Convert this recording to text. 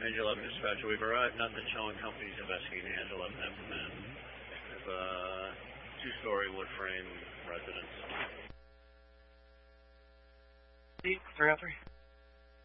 Range 11 dispatcher, we've arrived. Nothing showing companies investigating Angel 11 Empleman. We have a two-story wood frame residence. 303.